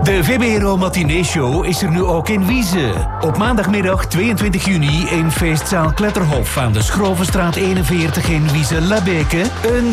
De VBRO Matinee Show is er nu ook in Wieze. Op maandagmiddag 22 juni in feestzaal Kletterhof aan de Schrovenstraat 41 in Wieze-Labeke. Een